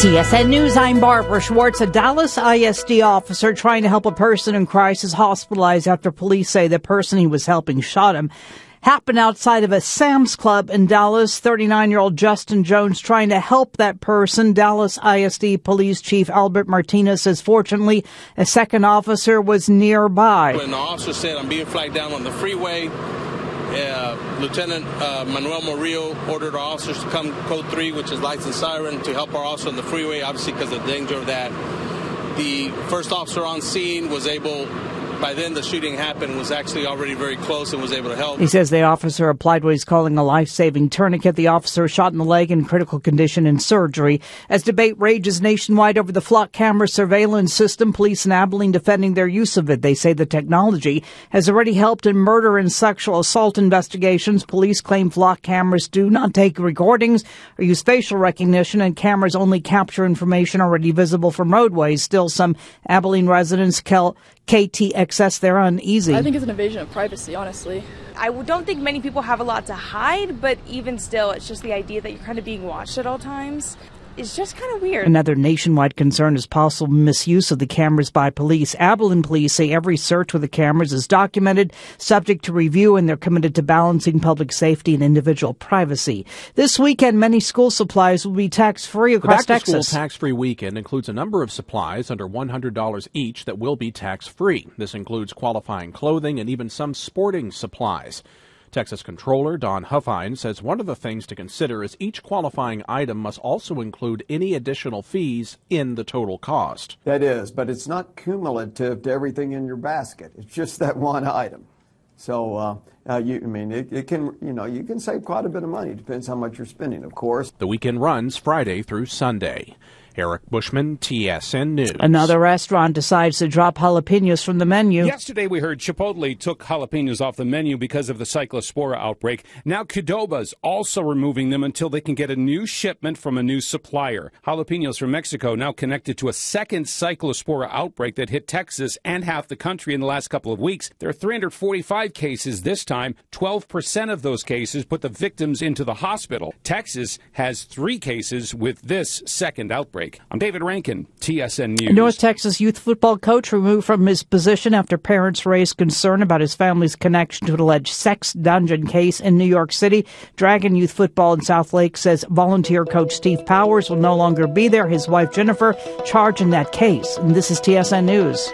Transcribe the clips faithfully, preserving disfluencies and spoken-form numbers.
T S N News, I'm Barbara Schwartz. A Dallas I S D officer trying to help a person in crisis hospitalized after police say the person he was helping shot him. Happened outside of a Sam's Club in Dallas. thirty-nine-year-old Justin Jones trying to help that person. Dallas I S D Police Chief Albert Martinez says fortunately a second officer was nearby. When the officer said, "I'm being flagged down on the freeway," Uh, Lieutenant uh, Manuel Murillo ordered our officers to come code three, which is lights and siren, to help our officer on the freeway, obviously because of the danger of that. The first officer on scene was able, by then the shooting happened, was actually already very close and was able to help. He says the officer applied what he's calling a life-saving tourniquet. The officer shot in the leg in critical condition in surgery. As debate rages nationwide over the flock camera surveillance system, police in Abilene defending their use of it. They say the technology has already helped in murder and sexual assault investigations. Police claim flock cameras do not take recordings or use facial recognition, and cameras only capture information already visible from roadways. Still, some Abilene residents tell K T X S they're uneasy. I think it's an invasion of privacy, honestly. I don't think many people have a lot to hide, but even still, it's just the idea that you're kind of being watched at all times. It's just kind of weird. Another nationwide concern is possible misuse of the cameras by police. Abilene police say every search with the cameras is documented, subject to review, and they're committed to balancing public safety and individual privacy. This weekend, many school supplies will be tax-free across Texas. The back-to-school tax-free weekend includes a number of supplies under one hundred dollars each that will be tax-free. This includes qualifying clothing and even some sporting supplies. Texas Controller Don Huffine says one of the things to consider is each qualifying item must also include any additional fees in the total cost. That is, but it's not cumulative to everything in your basket. It's just that one item. So, uh, uh, you, I mean, it, it can, you know, you can save quite a bit of money. Depends how much you're spending, of course. The weekend runs Friday through Sunday. Eric Bushman, T S N News. Another restaurant decides to drop jalapenos from the menu. Yesterday we heard Chipotle took jalapenos off the menu because of the Cyclospora outbreak. Now Qdoba's also removing them until they can get a new shipment from a new supplier. Jalapenos from Mexico now connected to a second Cyclospora outbreak that hit Texas and half the country in the last couple of weeks. There are three hundred forty-five cases this time. twelve percent of those cases put the victims into the hospital. Texas has three cases with this second outbreak. I'm David Rankin, T S N News. A North Texas youth football coach removed from his position after parents raised concern about his family's connection to an alleged sex dungeon case in New York City. Dragon Youth Football in South Lake says volunteer coach Steve Powers will no longer be there. His wife Jennifer charged in that case. And this is T S N News.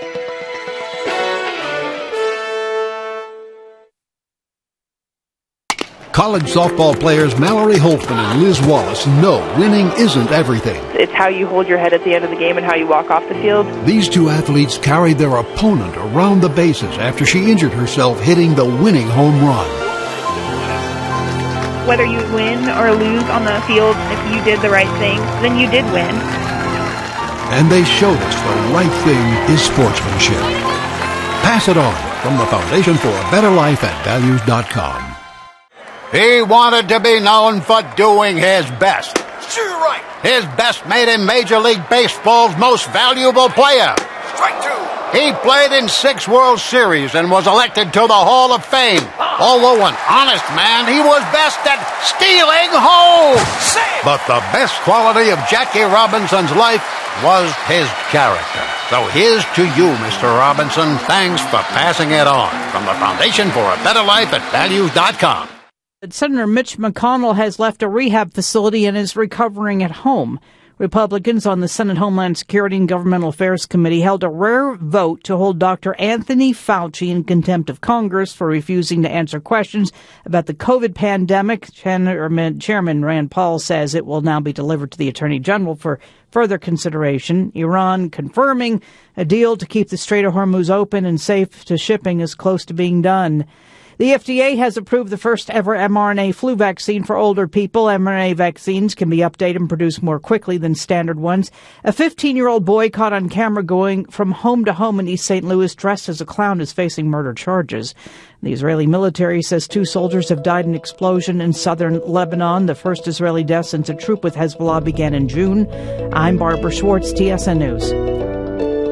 College softball players Mallory Holtzman and Liz Wallace know winning isn't everything. It's how you hold your head at the end of the game and how you walk off the field. These two athletes carried their opponent around the bases after she injured herself hitting the winning home run. Whether you win or lose on the field, if you did the right thing, then you did win. And they showed us the right thing is sportsmanship. Pass it on from the Foundation for a Better Life at values dot com. He wanted to be known for doing his best. Sure right. His best made him Major League Baseball's most valuable player. Strike two. He played in six World Series and was elected to the Hall of Fame. Although an honest man, he was best at stealing home. Save. But the best quality of Jackie Robinson's life was his character. So here's to you, Mister Robinson. Thanks for passing it on. From the Foundation for a Better Life at values dot com. Senator Mitch McConnell has left a rehab facility and is recovering at home. Republicans on the Senate Homeland Security and Governmental Affairs Committee held a rare vote to hold Doctor Anthony Fauci in contempt of Congress for refusing to answer questions about the COVID pandemic. Chairman Rand Paul says it will now be delivered to the Attorney General for further consideration. Iran confirming a deal to keep the Strait of Hormuz open and safe to shipping is close to being done. The F D A has approved the first ever mRNA flu vaccine for older people. mRNA vaccines can be updated and produced more quickly than standard ones. A fifteen-year-old boy caught on camera going from home to home in East Saint Louis dressed as a clown is facing murder charges. The Israeli military says two soldiers have died in an explosion in southern Lebanon, the first Israeli death since a troop with Hezbollah began in June. I'm Barbara Schwartz, T S N News.